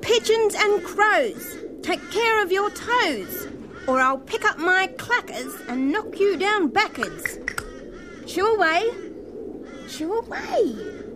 Pigeons and crows, take care of your toes, or I'll pick up my clackers and knock you down backwards. Shoo away. Shoo away.